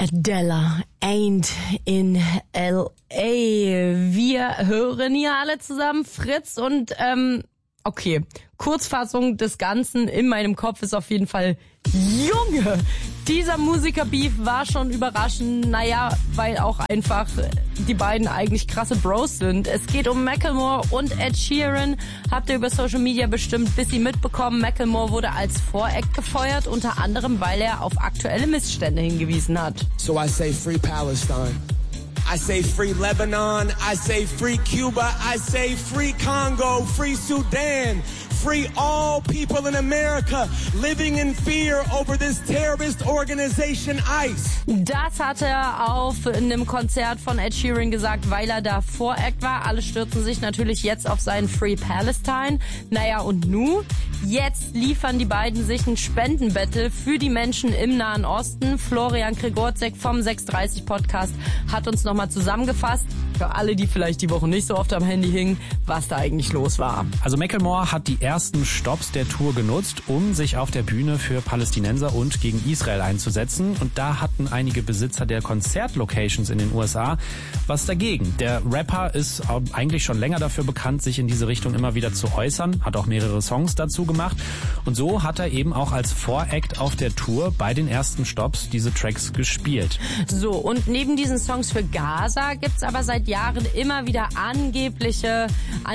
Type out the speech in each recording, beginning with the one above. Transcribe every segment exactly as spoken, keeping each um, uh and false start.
Adela ain't in L A. Wir hören hier alle zusammen Fritz und ähm, okay, Kurzfassung des Ganzen in meinem Kopf ist auf jeden Fall, Junge, dieser Musiker-Beef war schon überraschend, naja, weil auch einfach die beiden eigentlich krasse Bros sind. Es geht um Macklemore und Ed Sheeran. Habt ihr über Social Media bestimmt ein bisschen mitbekommen. Macklemore wurde als Voract gefeuert, unter anderem, weil er auf aktuelle Missstände hingewiesen hat. So I say free Palestine. I say free Lebanon. I say free Cuba. I say free Congo, free Sudan. Free all people in America living in fear over this terrorist organization ICE. Das hat er auf einem Konzert von Ed Sheeran gesagt, weil er da Voract war. Alle stürzen sich natürlich jetzt auf seinen Free Palestine. Naja, und nu? Jetzt liefern die beiden sich ein Spendenbattle für die Menschen im Nahen Osten. Florian Gregorzek vom sechs dreißig Podcast hat uns nochmal zusammengefasst, für alle, die vielleicht die Woche nicht so oft am Handy hingen, was da eigentlich los war. Also Macklemore hat die ersten Stopps der Tour genutzt, um sich auf der Bühne für Palästinenser und gegen Israel einzusetzen. Und da hatten einige Besitzer der Konzertlocations in den U S A was dagegen. Der Rapper ist eigentlich schon länger dafür bekannt, sich in diese Richtung immer wieder zu äußern, hat auch mehrere Songs dazu gemacht. Und so hat er eben auch als Voract auf der Tour bei den ersten Stopps diese Tracks gespielt. So, und neben diesen Songs für Gaza gibt's aber seit Jahren immer wieder angebliche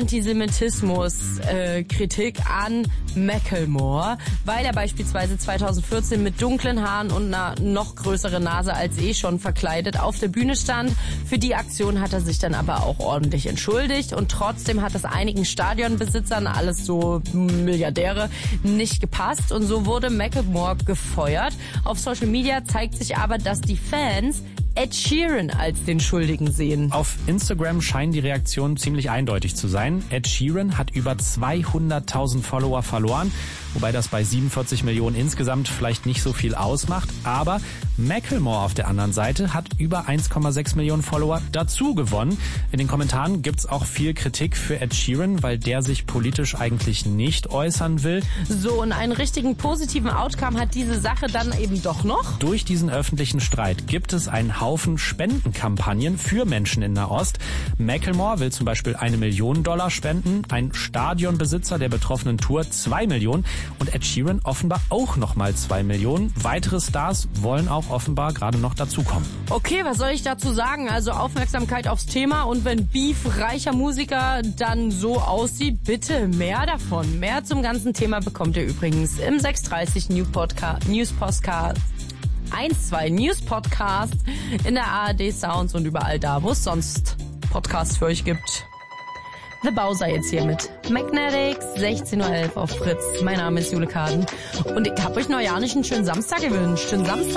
Antisemitismus-Kritik äh, an Macklemore, weil er beispielsweise zweitausendvierzehn mit dunklen Haaren und einer noch größeren Nase als eh schon verkleidet auf der Bühne stand. Für die Aktion hat er sich dann aber auch ordentlich entschuldigt und trotzdem hat es einigen Stadionbesitzern, alles so Milliardäre, nicht gepasst und so wurde Macklemore gefeuert. Auf Social Media zeigt sich aber, dass die Fans Ed Sheeran als den Schuldigen sehen. Auf Instagram scheinen die Reaktionen ziemlich eindeutig zu sein. Ed Sheeran hat über zweihunderttausend Follower verloren, wobei das bei siebenundvierzig Millionen insgesamt vielleicht nicht so viel ausmacht. Aber Macklemore auf der anderen Seite hat über eins Komma sechs Millionen Follower dazu gewonnen. In den Kommentaren gibt's auch viel Kritik für Ed Sheeran, weil der sich politisch eigentlich nicht äußern will. So, und einen richtigen positiven Outcome hat diese Sache dann eben doch noch. Durch diesen öffentlichen Streit gibt es einen Haufen Spendenkampagnen für Menschen in Nahost. Macklemore will zum Beispiel eine Million Dollar spenden, ein Stadionbesitzer der betroffenen Tour zwei Millionen und Ed Sheeran offenbar auch nochmal zwei Millionen. Weitere Stars wollen auch offenbar gerade noch dazukommen. Okay, was soll ich dazu sagen? Also Aufmerksamkeit aufs Thema und wenn Beef reicher Musiker dann so aussieht, bitte mehr davon. Mehr zum ganzen Thema bekommt ihr übrigens im sechs dreißig News Podcast, News Podcast eins zwei News Podcast in der A R D Sounds und überall da, wo es sonst Podcasts für euch gibt. The Bowser jetzt hier mit Magnetics, sechzehn Uhr elf auf Fritz. Mein Name ist Jule Kaden und ich hab euch neujahr nicht einen schönen Samstag gewünscht. Schönen Samstag.